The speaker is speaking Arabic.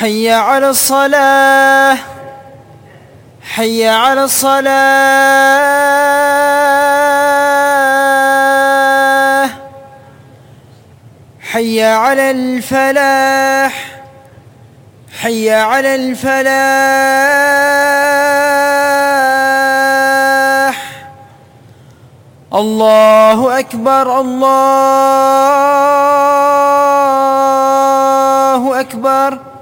حي على الصلاة، حي على الصلاة، حي على الفلاح، حي على الفلاح. الله أكبر، الله أكبر.